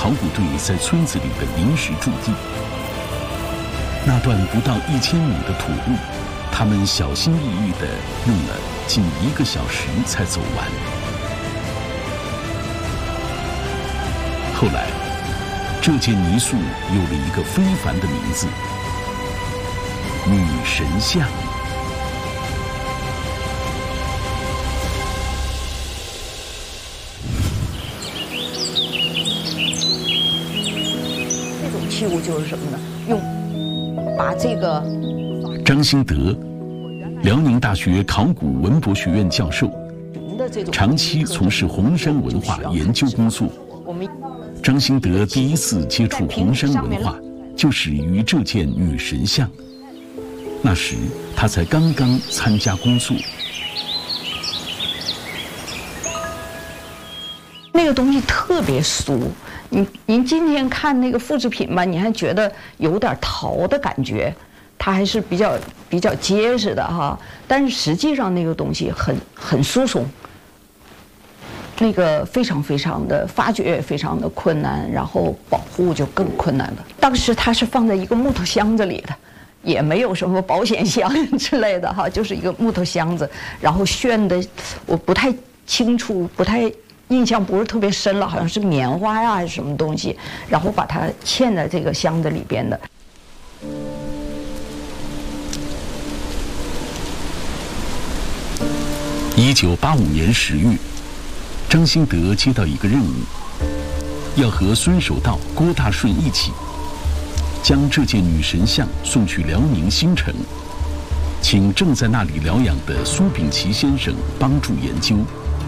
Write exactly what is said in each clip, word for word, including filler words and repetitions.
考古队在村子里的临时驻地。那段不到一千米的土路，他们小心翼翼地用了近一个小时才走完。后来，这件泥塑有了一个非凡的名字——女神像。 这种器物就是什么呢？用把这个张兴德，辽宁大学考古文博学院教授，长期从事红山文化研究工作。张兴德第一次接触红山文化，就始于这件女神像。那时他才刚刚参加工作。 那个东西特别俗，您您今天看那个复制品吧，你还觉得有点陶的感觉，它还是比较比较结实的哈。但是实际上那个东西很很疏松。那个非常非常的发掘也非常的困难，然后保护就更困难了。当时它是放在一个木头箱子里的，也没有什么保险箱之类的哈，就是一个木头箱子，然后炫的我不太清楚，不太印象不是特别深了，好像是棉花呀还是什么东西，然后把它嵌在这个箱子里边的。 一九八五年十月。张兴德接到一个任务，要和孙守道、郭大顺一起，将这件女神像送去辽宁新城，请正在那里疗养的苏秉琦先生帮助研究。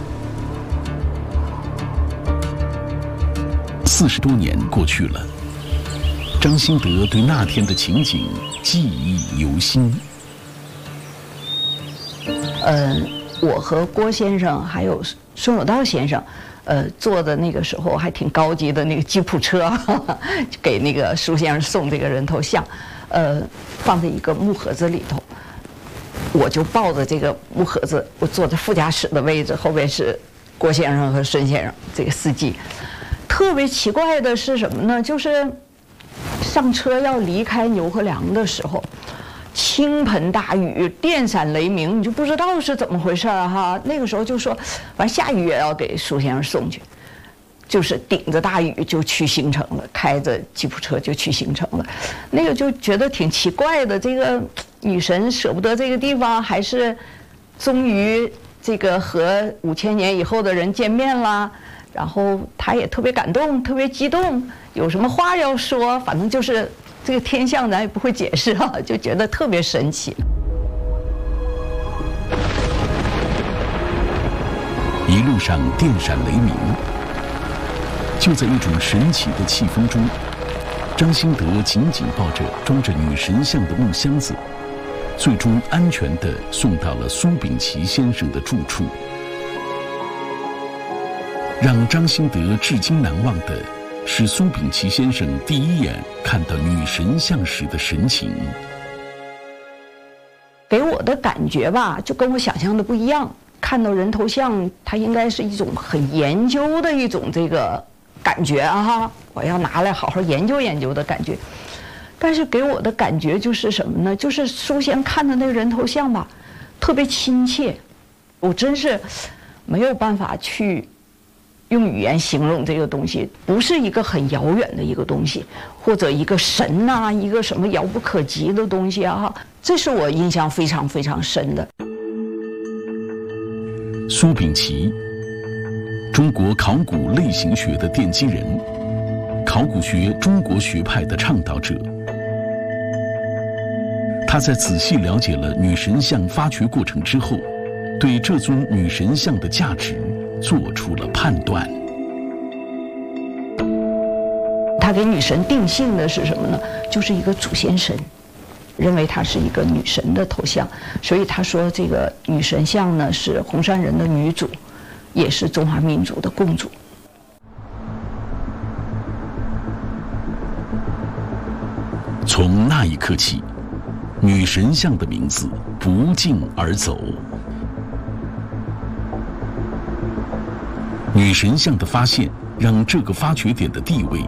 四十多年过去了，张兴德对那天的情景记忆犹新。 嗯，我和郭先生还有孙守道先生，呃，坐的那个时候还挺高级的那个吉普车，呵呵给那个苏先生送这个人头像，呃，放在一个木盒子里头。我就抱着这个木盒子，我坐在副驾驶的位置，后边是郭先生和孙先生这个司机。特别奇怪的是什么呢？就是上车要离开牛河梁的时候，倾盆大雨，电闪雷鸣，你就不知道是怎么回事啊哈。那个时候就说，反正下雨也要给苏先生送去，就是顶着大雨就去新城了，开着吉普车就去新城了。那个就觉得挺奇怪的，这个女神舍不得这个地方，还是终于这个和五千年以后的人见面啦。然后他也特别感动，特别激动，有什么话要说，反正就是这个天象咱也不会解释啊，就觉得特别神奇。 一路上电闪雷鸣，就在一种神奇的气氛中，张兴德紧紧抱着装着女神像的木箱子，最终安全地送到了苏秉琦先生的住处。让张兴德至今难忘的是苏秉琦先生第一眼看到女神像时的神情。 给我的感觉吧，就跟我想象的不一样。看到人头像，它应该是一种很研究的一种这个感觉啊哈，我要拿来好好研究研究的感觉。但是给我的感觉就是什么呢？就是苏先看的那个人头像吧，特别亲切，我真是没有办法去用语言形容这个东西，不是一个很遥远的一个东西，或者一个神呐、啊，一个什么遥不可及的东西啊，这是我印象非常非常深的。 苏秉琦，中国考古类型学的奠基人，考古学中国学派的倡导者。他在仔细了解了女神像发掘过程之后，对这尊女神像的价值做出了判断。 他给女神定性的是什么呢？就是一个祖先神，认为她是一个女神的头像，所以他说这个女神像呢是红山人的女主，也是中华民族的共主。 从那一刻起，女神像的名字不胫而走。女神像的发现让这个发掘点的地位